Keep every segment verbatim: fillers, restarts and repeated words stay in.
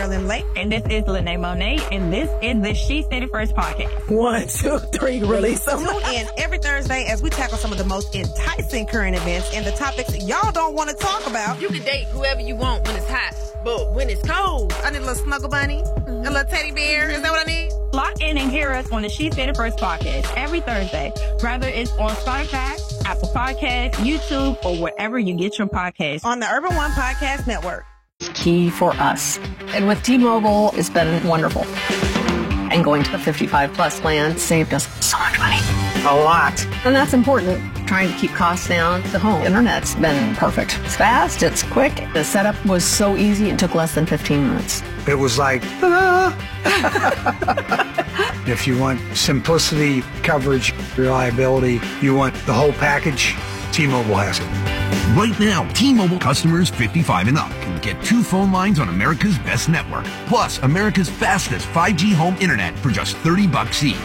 Marilyn Lake. And this is Lene Monet, and this is the She Said It First podcast. One, two, three, release them. Tune in every Thursday as we tackle some of the most enticing current events and the topics y'all don't want to talk about. You can date whoever you want when it's hot, but when it's cold, I need a little snuggle bunny, mm-hmm. a little teddy bear. Is that what I need? Lock in and hear us on the She Said It First podcast every Thursday, whether it's on Spotify, Apple Podcasts, YouTube, or wherever you get your podcasts. On the Urban One Podcast Network. Key for us. And with T-Mobile, it's been wonderful. And going to the fifty-five plus plan saved us so much money. A lot. And that's important. Trying to keep costs down. The home internet's been perfect. It's fast, it's quick. The setup was so easy, it took less than fifteen minutes. It was like, ah. If you want simplicity, coverage, reliability, you want the whole package, T-Mobile has it. Right now, T-Mobile customers fifty-five and up can get two phone lines on America's best network, plus America's fastest five G home internet for just thirty bucks each.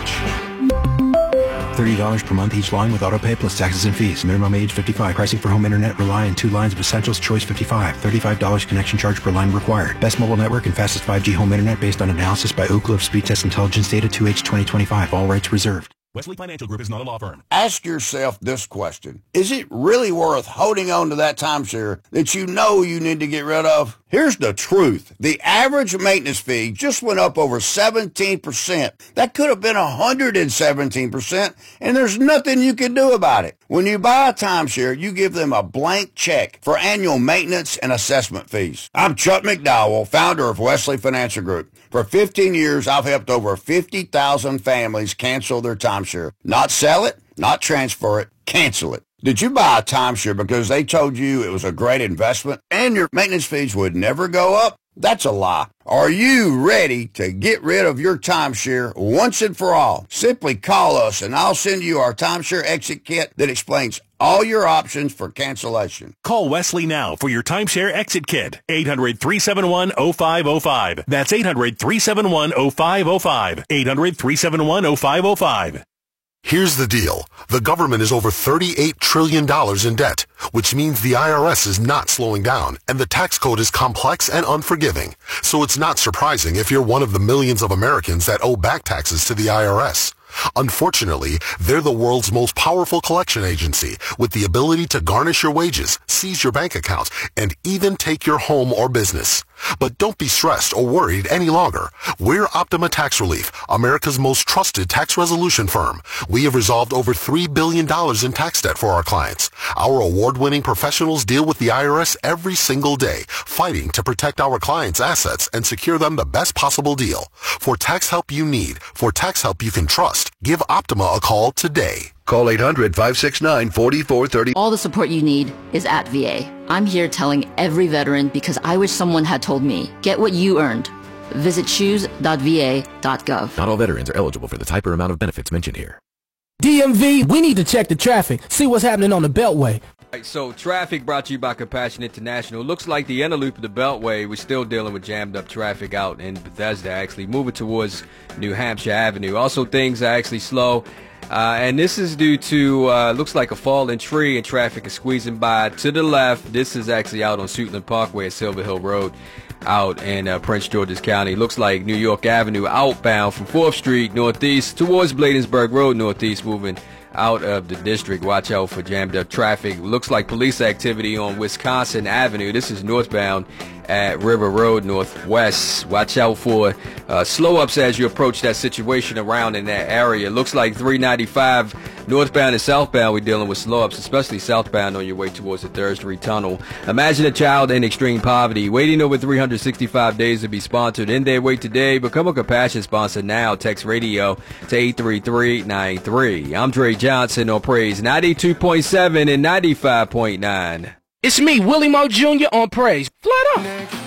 thirty dollars per month each line with autopay plus taxes and fees. Minimum age fifty-five. Pricing for home internet rely on two lines of Essentials Choice fifty-five. thirty-five dollars connection charge per line required. Best mobile network and fastest five G home internet based on analysis by Ookla of Speed Test Intelligence Data two H twenty twenty-five. All rights reserved. Wesley Financial Group is not a law firm. Ask yourself this question. Is it really worth holding on to that timeshare that you know you need to get rid of? Here's the truth. The average maintenance fee just went up over seventeen percent. That could have been one hundred seventeen percent, and there's nothing you can do about it. When you buy a timeshare, you give them a blank check for annual maintenance and assessment fees. I'm Chuck McDowell, founder of Wesley Financial Group. For fifteen years, I've helped over fifty thousand families cancel their timeshare. Not sell it, not transfer it, cancel it. Did you buy a timeshare because they told you it was a great investment and your maintenance fees would never go up? That's a lie. Are you ready to get rid of your timeshare once and for all? Simply call us and I'll send you our timeshare exit kit that explains all your options for cancellation. Call Wesley now for your timeshare exit kit. eight hundred, three seven one, oh five oh five. That's eight hundred, three seven one, oh five oh five. eight hundred, three seven one, oh five oh five. Here's the deal. The government is over thirty-eight trillion dollars in debt, which means the I R S is not slowing down, and the tax code is complex and unforgiving. So it's not surprising if you're one of the millions of Americans that owe back taxes to the I R S. Unfortunately, they're the world's most powerful collection agency with the ability to garnish your wages, seize your bank accounts, and even take your home or business. But don't be stressed or worried any longer. We're Optima Tax Relief, America's most trusted tax resolution firm. We have resolved over three billion dollars in tax debt for our clients. Our award-winning professionals deal with the I R S every single day, fighting to protect our clients' assets and secure them the best possible deal. For tax help you need, for tax help you can trust, give Optima a call today. Call eight hundred, five six nine, four four three zero. All the support you need is at V A. I'm here telling every veteran because I wish someone had told me. Get what you earned. Visit choose dot v a dot gov. Not all veterans are eligible for the type or amount of benefits mentioned here. D M V, we need to check the traffic, see what's happening on the Beltway. Right, so traffic brought to you by Compassion International. Looks like the inner loop of the Beltway, we're still dealing with jammed up traffic out in Bethesda, actually moving towards New Hampshire Avenue. Also, things are actually slow. Uh, and this is due to, uh, looks like a fallen tree and traffic is squeezing by to the left. This is actually out on Suitland Parkway at Silver Hill Road out in uh, Prince George's County. Looks like New York Avenue outbound from fourth Street northeast towards Bladensburg Road northeast moving out of the district. Watch out for jammed up traffic. Looks like police activity on Wisconsin Avenue. This is northbound at River Road Northwest. Watch out for uh, slow ups as you approach that situation around in that area. Looks like three ninety-five northbound and southbound we're dealing with slow ups, especially southbound on your way towards the third Street Tunnel. Imagine a child in extreme poverty waiting over three hundred sixty-five days to be sponsored. In their way today. Become a Compassion sponsor now. Text radio to eight three three nine three. I'm Dre Johnson on Praise ninety-two point seven and ninety-five point nine. It's me, Willie Moe Junior on Praise. Flat up.